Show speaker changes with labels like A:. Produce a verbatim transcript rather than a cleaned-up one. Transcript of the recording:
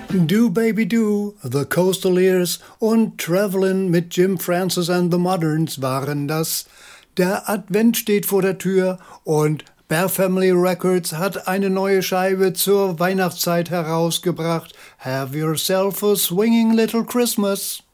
A: Do Baby Do, The Coastal Years und Travelin' mit Jim Francis and the Moderns waren das. Der Advent steht vor der Tür und Bear Family Records hat eine neue Scheibe zur Weihnachtszeit herausgebracht. Have yourself a swinging little Christmas.